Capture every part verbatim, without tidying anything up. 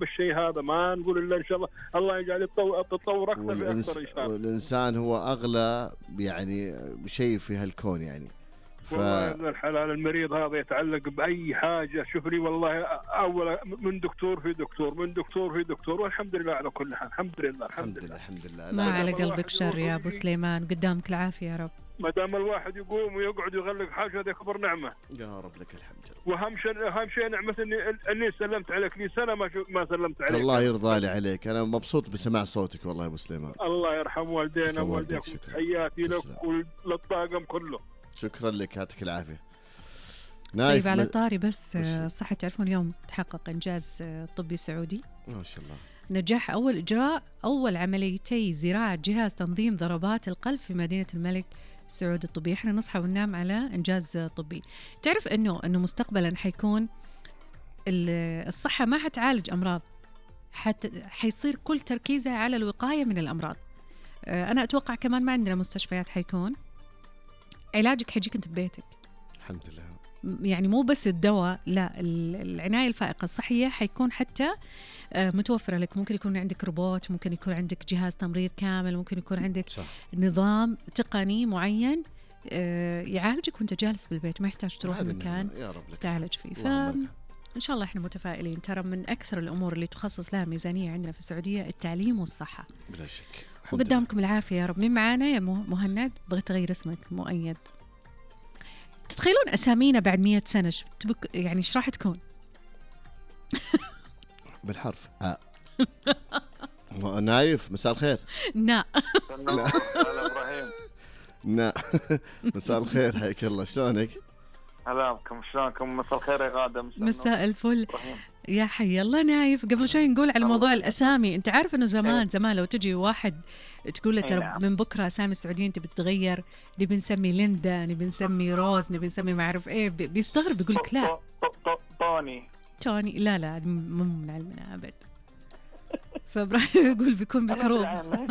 بالشيء هذا، ما نقول الا ان شاء الله الله يجعل يتطور اكثر والإنس... اكثر ان شاء الله. والانسان هو اغلى يعني شيء في هالكون يعني. ف... والله يا ابن الحلال المريض هذا يتعلق باي حاجه، شوف لي والله اول من دكتور في دكتور من دكتور في دكتور، والحمد لله على كل حال. الحمد لله الحمد لله الحمد لله. ما على قلبك شر يا ابو سليمان، قدامك العافيه يا رب. ما دام الواحد يقوم ويقعد ويغلق حاجه هذه اكبر نعمه يا رب، لك الحمد. واهم شيء اهم شيء نعمه اني اني سلمت عليك، لي سنه ما ما سلمت عليك. الله يرضى لي عليك، انا مبسوط بسماع صوتك والله يا ابو سليمان. الله يرحم والدينا ووالديكم، تحياتي لك وللطاقم كله. شكرا لك، يعطيك العافيه. طيب على طاري بس صح، تعرفون اليوم تحقق انجاز طبي سعودي ما شاء الله، نجاح اول اجراء اول عمليتي زراعه جهاز تنظيم ضربات القلب في مدينه الملك سعود الطبي. احنا نصحى وننام على انجاز طبي. تعرف انه انه مستقبلا حيكون الصحه ما حتعالج امراض، حت حيصير كل تركيزها على الوقايه من الامراض. انا اتوقع كمان ما عندنا مستشفيات، حيكون علاجك حيجيك انت ببيتك. الحمد لله. يعني مو بس الدواء، لا، العنايه الفائقه الصحيه حيكون حتى متوفره لك. ممكن يكون عندك روبوت، ممكن يكون عندك جهاز تمريض كامل، ممكن يكون عندك صح. نظام تقني معين يعالجك وانت جالس بالبيت، ما يحتاج تروح مكان تتعالج فيه. فإن شاء الله احنا متفائلين. ترى من أكثر الأمور اللي تخصص لها ميزانية عندنا في السعودية التعليم والصحة. بلا شك. وقدامكم العافية يا رب. مين معانا يا مهند؟ بغيت تغير اسمك مؤيد. تتخيلون أسامينا بعد مية سنة تبك يعني ايش راح تكون؟ بالحرف آ. نايف مساء الخير. نا. هلا ابراهيم. نا. مساء الخير، حياك الله، شلونك؟ هلا بكم، شلونكم؟ مساء الخير يا غادة. مساء الفل يا حي الله. نايف، قبل شوي نقول على موضوع الأسامي. أنت عارف إنه زمان زمان لو تجي واحد تقول له ترى من بكرة أسامي السعوديين تبي تتغير، نبي نسمي ليندا، نبي نسمي روز، نبي نسمي ما أعرف إيه، بيستغرب يقول لك لا طوني توني. لا لا مو من علمنا أبد. فإبراهيم يقول بيكون بالحروف.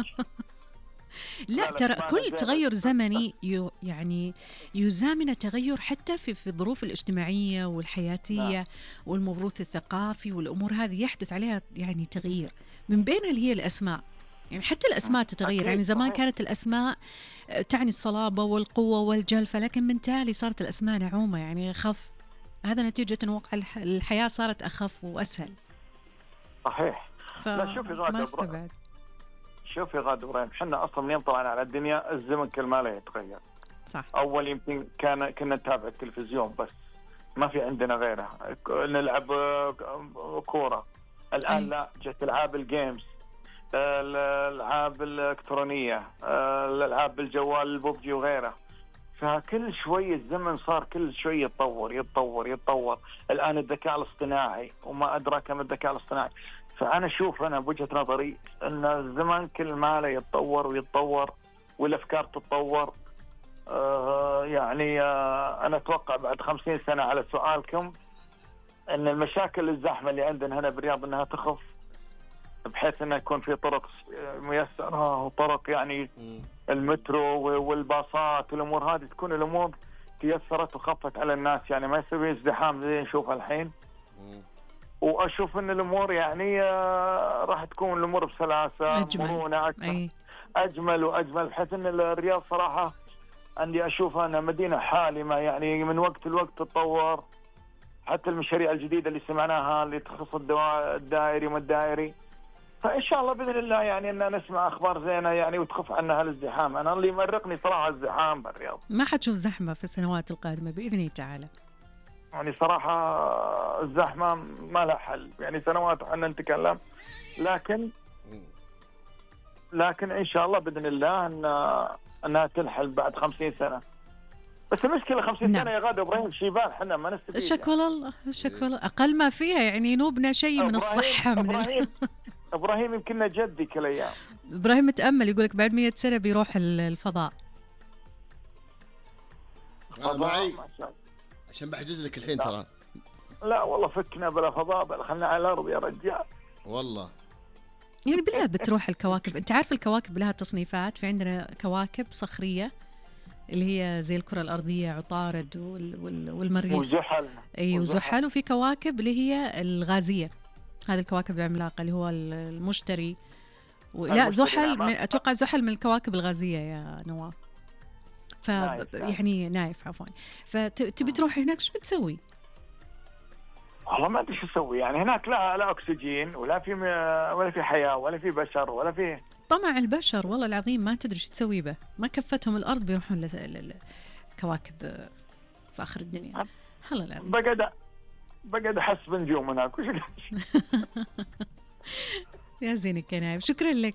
لا ترى كل تغير زمني يعني يزامن تغير حتى في في الظروف الاجتماعية والحياتية والموروث الثقافي والأمور هذه يحدث عليها يعني تغيير، من بينها اللي هي الأسماء. يعني حتى الأسماء تتغير. يعني زمان كانت الأسماء تعني الصلابة والقوة والجلفة، لكن من تالي صارت الأسماء نعومة يعني أخف. هذا نتيجة أن واقع الحياة صارت أخف وأسهل. صحيح. لا شوفي غادة، شوفي غادة إبراهيم، حنا أصلا من يوم طلعنا على الدنيا الزمن كل ما لا يتغير. صح. أول يمكن كان كنا نتابع التلفزيون بس، ما في عندنا غيره، نلعب كورة. الآن لا، جت ألعاب الجيمز، الألعاب الإلكترونية، الألعاب بالجوال البوبجي وغيره. فكل شوي الزمن صار كل شوي يتطور يتطور يتطور. الآن الذكاء الاصطناعي وما أدراك ما الذكاء الاصطناعي. فأنا أشوف أنا بوجهة نظري أن الزمن كل ما لا يتطور ويتطور والأفكار تتطور. آه يعني آه أنا أتوقع بعد خمسين سنة على سؤالكم أن المشاكل الزحمة اللي عندنا هنا بالرياض أنها تخف، بحيث أنه يكون في طرق ميسرة وطرق يعني المترو والباصات والأمور هذه، تكون الأمور تيسرت وخفت على الناس، يعني ما يصير ازدحام زي نشوفها الحين. وأشوف أن الأمور يعني آه راح تكون الأمور بسلاسة، مرونة أكثر، أجمل وأجمل، بحيث أن الرياض صراحة عندي أشوف أنا مدينة حالمة، يعني من وقت لوقت تتطور. حتى المشاريع الجديدة اللي سمعناها اللي تخص الدائري وما الدائري، فإن شاء الله بإذن الله يعني أن نسمع أخبار زينة يعني وتخف عنا هالازدحام. أنا اللي يمرقني صراحة الزحام بالرياض. ما حتشوف زحمة في السنوات القادمة بإذن الله تعالى. يعني صراحة الزحمة ما لها حل، يعني سنوات وحنا نتكلم، لكن لكن إن شاء الله بإذن الله أن أنها تنحل بعد خمسين سنة. بس المشكلة خمسين نعم. سنة يا غادة إبراهيم شيبان، حنا ما نستفيد. شكوى الله شكوى الله، أقل ما فيها يعني نوبنا شيء من الصحة. من إبراهيم إبراهيم يمكننا جدي كل أيام. إبراهيم متأمل يقولك بعد مية سنة بيروح الفضاء. أنا معي عشان بحجز لك الحين. ترى لا والله فكنا بلا فضاء، بلا خلنا على الأرض يا رجال. والله يعني بالله بتروح الكواكب. أنت عارف الكواكب لها تصنيفات، في عندنا كواكب صخرية اللي هي زي الكرة الأرضية، عطارد والمريخ وزحل. أي وزحل. وفي كواكب اللي هي الغازية هذه الكواكب العملاقة اللي هو المشتري و... لا المشتري، زحل نعم. من... أتوقع زحل من الكواكب الغازية يا نواف. ف نايف، نعم. يعني نايف عفوا. فتبي تروح هناك شو بتسوي؟ والله ما ادري شو اسوي يعني هناك، لا لا اكسجين ولا في م... ولا في حياه ولا في بشر ولا في طمع البشر والله العظيم ما تدري شو تسوي به، ما كفتهم الأرض بيروحون لكواكب في آخر الدنيا. هلا لا بقعد بقعد احس بنجوم هناك. وش يا زينك يا نايف، شكرا لك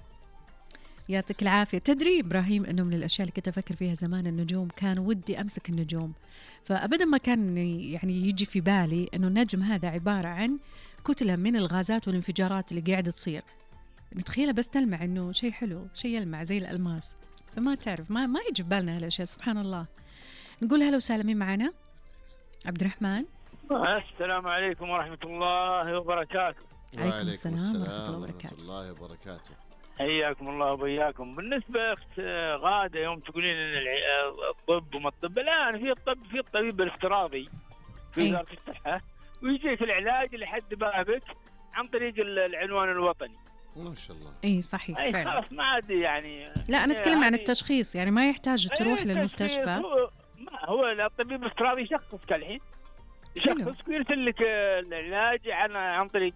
يعطيك العافية. تدري إبراهيم أنه من الأشياء اللي كنت أفكر فيها زمان النجوم، كان ودي أمسك النجوم، فأبدا ما كان يعني يجي في بالي أنه النجم هذا عبارة عن كتلة من الغازات والانفجارات اللي قاعدة تصير، نتخيلها بس تلمع أنه شيء حلو، شيء يلمع زي الألماس. فما تعرف ما ما يجي بالنا هالأشياء، سبحان الله. نقول هلا وسهلا، مين معنا؟ عبد الرحمن. السلام عليكم ورحمة الله وبركاته. عليكم السلام ورحمة الله وبركاته. ورحمة الله وبركاته. حياكم الله وبياكم. بالنسبة أخت غادة يوم تقولين إن الطب وما الطب، الآن في الطب في الطبيب الافتراضي في أي. وزارة الصحة، ويجيك العلاج لحد بابك عن طريق العنوان الوطني. ما شاء الله. اي صحيح أي فعلا. خلاص ما عاد يعني. لا أنا أتكلم عن يعني التشخيص، يعني ما يحتاج تروح أي للمستشفى. هو ما هو الطبيب الافتراضي يشخصك الحين، حلو. يشخصك ويرسل لك العلاج عن عن طريق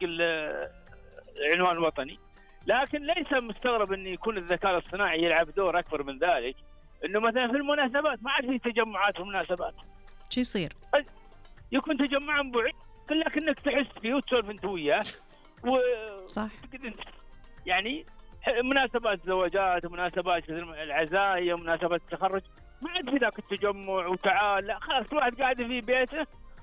العنوان الوطني. لكن ليس مستغرب أن يكون الذكاء الاصطناعي يلعب دور أكبر من ذلك، أنه مثلا في المناسبات ما عاد في تجمعات ومناسبات، شو يصير؟ يكون تجمع بعيد لكنك تحس فيه وتسولف أنت وياه و صح. يعني مناسبات زواجات ومناسبات العزاية ومناسبات التخرج ما عاد في ذاك التجمع وتعال، لا خلاص كل واحد قاعد في بيته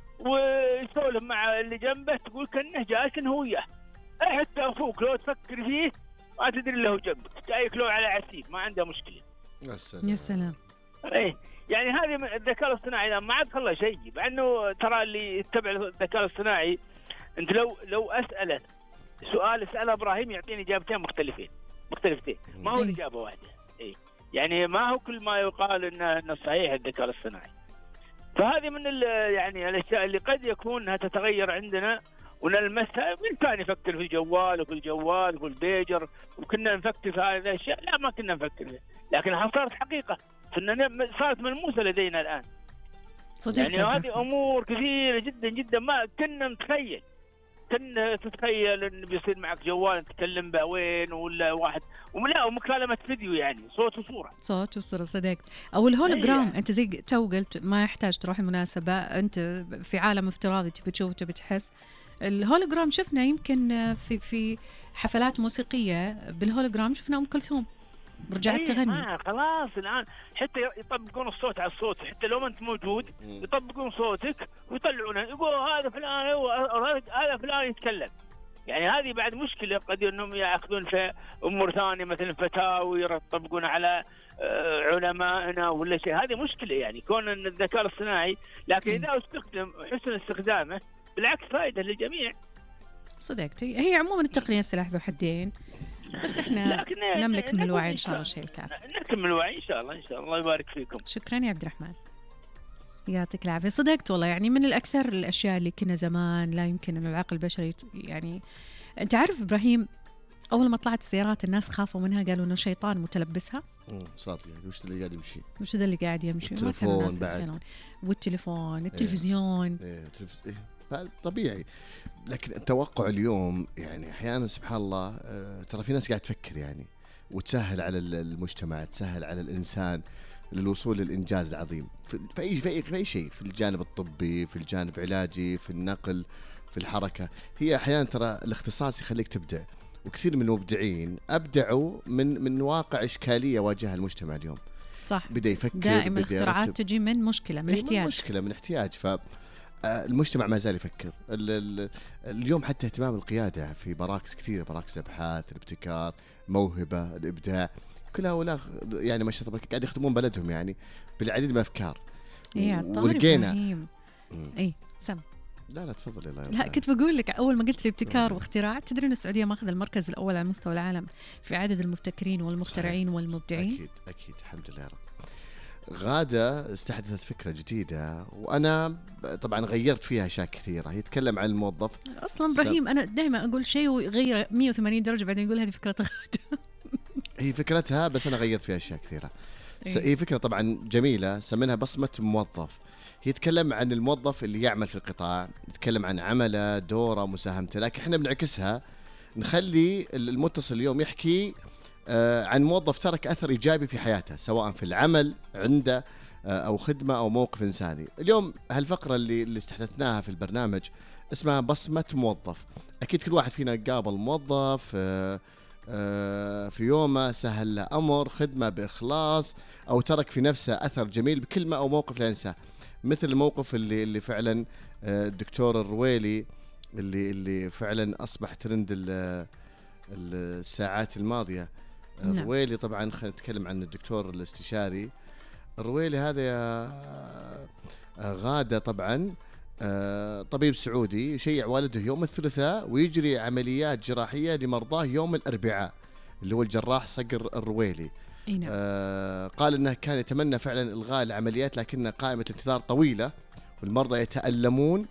ويسولف مع اللي جنبه، تقول كأنه جالس هو وياه. حتى أخوك لو تفكر فيه ما تدري له جنبك، جايك لو على عسيب ما عنده مشكلة. يا سلام. يا سلام. ايه يعني هذه الذكاء الاصطناعي ما عاد خلى شيء، مع انه ترى اللي يتبع الذكاء الاصطناعي انت لو لو اساله سؤال اساله ابراهيم يعطيني اجابتين مختلفين مختلفتين، ما هو أي. الاجابه واحده. اي يعني ما هو كل ما يقال انه انه صحيح الذكاء الاصطناعي. فهذه من يعني الاشياء اللي قد يكون انها تتغير عندنا ونلمسها. من كان يفكر في الجوال وفي الجوال وفي البيجر وكنا نفكر في هذه الاشياء؟ لا ما كنا نفكر فيها، لكنها صارت حقيقه، صارت ملموسه لدينا الان. صدق يعني هذه امور كثيره جدا جدا ما كنا نتخيل. كنا تتخيل انه بيصير معك جوال تتكلم به وين ولا واحد ولا ومكالمه فيديو، يعني صوت وصوره. صوت وصورة صدقت. او الهولوجرام، أيه. انت زي تو قلت ما يحتاج تروح المناسبة، انت في عالم افتراضي تبي تشوف تبي تحس. الهولوجرام شفنا يمكن في في حفلات موسيقية بالهولوجرام، شفنا ام كلثوم رجعت أيه تغني. آه خلاص الان حتى يطبقون الصوت على الصوت، حتى لو ما انت موجود يطبقون صوتك ويطلعونه، يقولوا هذا فلان هذا فلان يتكلم. يعني هذه بعد مشكله، قد انهم ياخذون في امور ثانيه مثلا فتاوي يطبقون على علمائنا ولا شيء. هذه مشكله يعني كون ان الذكاء الاصطناعي، لكن اذا استخدم حسن استخدامه بالعكس فائده للجميع. صدقتي، هي عموما التقنية سلاح ذو حدين، بس احنا نملك من الوعي ان شاء الله الشيء الكافي. نكمل الوعي ان شاء الله ان شاء الله. يبارك فيكم. شكرا يا عبد الرحمن، يعطيك العافيه. صدقت والله، يعني من الاكثر الاشياء اللي كنا زمان لا يمكن انه العقل البشري يعني. انت عارف ابراهيم، اول ما طلعت السيارات الناس خافوا منها، قالوا انه شيطان متلبسها. امم صادق، يعني وش اللي قاعد يمشي؟ وش ذا اللي قاعد يمشي؟ التلفون بعد، والتلفون التلفزيون. ايه ايه طبيعي. لكن التوقع اليوم يعني احيانا سبحان الله، اه ترى في ناس قاعد تفكر يعني وتسهل على المجتمع، تسهل على الانسان للوصول للانجاز العظيم في اي في اي في اي شيء، في الجانب الطبي، في الجانب العلاجي، في النقل، في الحركه. هي احيانا ترى الاختصاص يخليك تبدع، وكثير من المبدعين ابدعوا من من واقع اشكاليه واجهها المجتمع اليوم. صح. بدا يفكر، دائما الاختراعات تجي من مشكله، من احتياج. من مشكله، من احتياج. ف المجتمع ما زال يفكر. اليوم حتى اهتمام القيادة في مراكز كثيرة، مراكز أبحاث، الابتكار، موهبة، الإبداع، كل هؤلاء يعني ما شاء الله قاعد يخدمون بلدهم يعني بالعديد من الأفكار. إيه ولقينا إيه سم لا لا تفضل. لا, لا كنت بقول لك أول ما قلت لي ابتكار واختراع، تدري إن السعودية ماخذ المركز الأول على مستوى العالم في عدد المبتكرين والمخترعين والمبدعين. أكيد أكيد الحمد لله يا رب. غادة استحدثت فكرة جديدة وأنا طبعا غيرت فيها أشياء كثيرة. هي تتكلم عن الموظف. أصلا إبراهيم أنا دائما أقول شيء ويغير مية وثمانين درجة بعدين يقول هذه فكرة غادة. هي فكرتها بس أنا غيرت فيها أشياء كثيرة. إيه؟ هي فكرة طبعا جميلة سميناها بصمة موظف. هي تتكلم عن الموظف اللي يعمل في القطاع، يتكلم عن عمله، دوره، مساهمته، لكن احنا بنعكسها نخلي المتصل اليوم يحكي آه عن موظف ترك أثر إيجابي في حياته سواء في العمل عنده آه أو خدمة أو موقف إنساني. اليوم هالفقرة اللي, اللي استحدثناها في البرنامج اسمها بصمة موظف. أكيد كل واحد فينا قابل موظف آه آه في يومه سهل له أمر، خدمة بإخلاص، أو ترك في نفسه أثر جميل بكلمة أو موقف لا ينساه. مثل الموقف اللي اللي فعلا الدكتور الرويلي اللي اللي فعلا اصبح ترند الساعات الماضيه. نعم. الرويلي طبعا خلينا نتكلم عن الدكتور الاستشاري الرويلي هذا يا غادة. طبعا طبيب سعودي يشيع والده يوم الثلاثاء ويجري عمليات جراحيه لمرضاه يوم الاربعاء اللي هو الجراح صقر الرويلي. نعم. آه قال انه كان يتمنى فعلا الغاء العمليات لكن قائمه الانتظار طويله والمرضى يتألمون.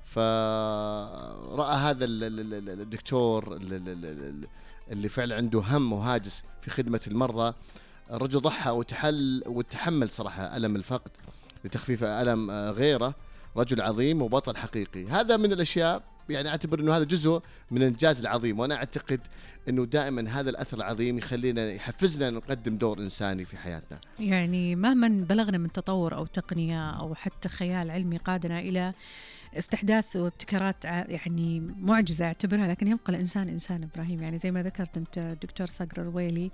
فرأى هذا الدكتور اللي فعلا عنده هم وهاجس في خدمه المرضى. الرجل ضحى وتحل وتحمل صراحه ألم الفقد لتخفيف ألم غيره. رجل عظيم وبطل حقيقي. هذا من الاشياء يعني اعتبر انه هذا جزء من الانجاز العظيم، وانا اعتقد انه دائما هذا الاثر العظيم يخلينا يحفزنا ان نقدم دور انساني في حياتنا. يعني مهما بلغنا من تطور او تقنيه او حتى خيال علمي قادنا الى استحداث وابتكارات يعني معجزه اعتبرها، لكن يبقى الانسان انسان ابراهيم. يعني زي ما ذكرت انت الدكتور صقر الرويلي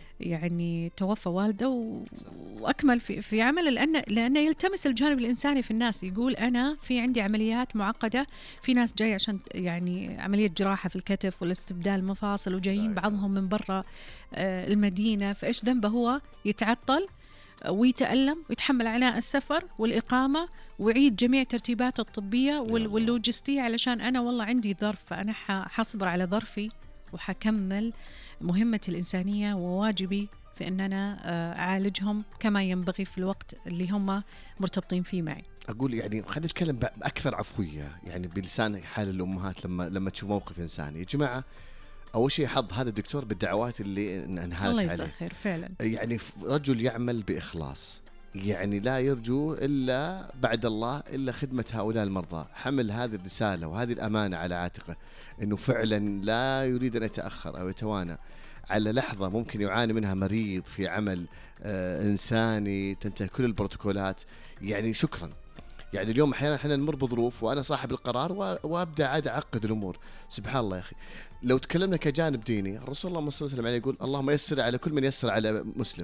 يعني توفى والده و... واكمل في في عمل لانه لانه يلتمس الجانب الانساني في الناس. يقول انا في عندي عمليات معقده، في ناس جاي عشان يعني عمليه جراحه في الكتف ولا استبدال مفاصل وجايين بعضهم من برا المدينه، فايش ذنبه هو يتعطل ويتألم ويتحمل عناء السفر والإقامة ويعيد جميع ترتيباته الطبية واللوجستية علشان أنا والله عندي ظرف، فأنا حصبر على ظرفي وحكمل مهمتي الإنسانية وواجبي في أن أنا أعالجهم كما ينبغي في الوقت اللي هم مرتبطين فيه معي. أقول يعني خلينا نتكلم بأكثر عفوية يعني بلسان حال الأمهات لما لما تشوف موقف إنساني. يا جماعة أول شيء حظ هذا الدكتور بالدعوات اللي انهالت عليه. الله يجزاه خير فعلا. يعني رجل يعمل بإخلاص، يعني لا يرجو إلا بعد الله إلا خدمة هؤلاء المرضى. حمل هذه الرسالة وهذه الأمانة على عاتقه أنه فعلا لا يريد أن يتأخر أو يتوانى على لحظة ممكن يعاني منها مريض في عمل آه إنساني تنتهي كل البروتوكولات. يعني شكرا. يعني اليوم أحيانا احنا نمر بظروف وأنا صاحب القرار وأبدأ عاد أعقد الأمور. سبحان الله يا أخي، لو تكلمنا كجانب ديني الرسول الله صلى الله عليه وسلم يقول اللهم يسر على كل من يسر على مسلم،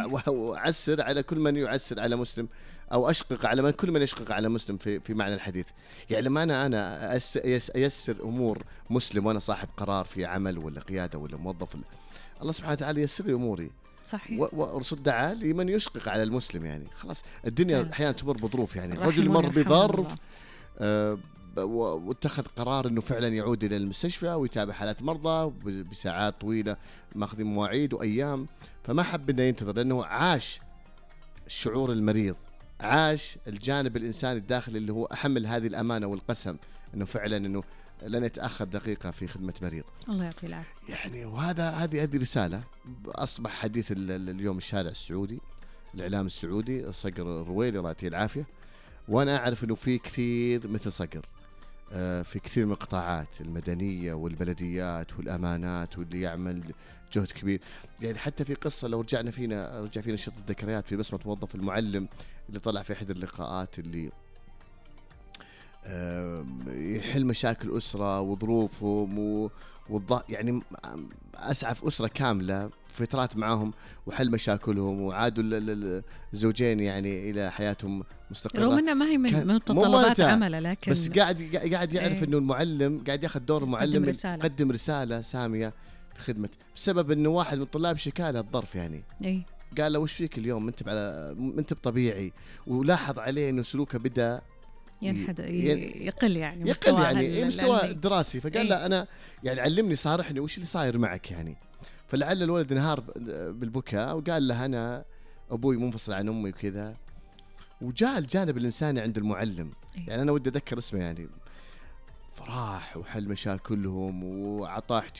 وعسر على كل من يعسر على مسلم، أو أشقق على من كل من يشقق على مسلم في في معنى الحديث. يعني لما أنا أنا أيسر أمور مسلم وأنا صاحب قرار في عمل ولا قيادة ولا موظف ولا الله سبحانه وتعالى يسر لي أموري. صحيح. والرسول دعا لمن يشقق على المسلم. يعني خلاص الدنيا أحيانا تمر بظروف. يعني الرجل مر بظرف آه واتخذ قرار انه فعلا يعود الى المستشفى ويتابع حالات مرضى بساعات طويله ماخذين مواعيد وايام، فما حب انه ينتظر لانه عاش الشعور المريض، عاش الجانب الانساني الداخلي اللي هو احمل هذه الامانه والقسم انه فعلا انه لن يتاخر دقيقه في خدمه مريض. الله يعطيه العافيه. يعني وهذا هذه هذه رساله اصبح حديث اليوم الشارع السعودي، الاعلام السعودي. صقر الرويلي الله يعطيه العافيه، وانا اعرف انه في كثير مثل صقر في كثير من القطاعات المدنية والبلديات والأمانات واللي يعمل جهد كبير. يعني حتى في قصة لو رجعنا فينا رجع فينا شط الذكريات في بصمة موظف المعلم اللي طلع في أحد اللقاءات اللي يحل مشاكل أسرة وظروفهم والض... يعني أسعف أسرة كاملة فترات معهم وحل مشاكلهم وعادوا الزوجين يعني إلى حياتهم مستقرة. رغم أنه ما هي من متطلبات عمله، لكن بس قاعد قاعد يعرف ايه؟ إنه المعلم قاعد ياخذ دور المعلم، يقدم رسالة سامية في خدمة، بسبب إنه واحد من الطلاب شكاله الظرف. يعني ايه؟ قال له وش فيك اليوم أنت على أنت بطبيعي، ولاحظ عليه إنه سلوكه بدأ ينحد يقل يعني يقل يعني مستوى الدراسي. فقال ايه؟ له أنا يعني علمني صارحني وش اللي صاير معك يعني. فلعل الولد انهار بالبكاء وقال له أنا ابوي منفصل عن امي وكذا، وجاء الجانب الانساني عند المعلم. يعني انا ودي اذكر اسمه، يعني فراح وحل مشاكلهم وعطاه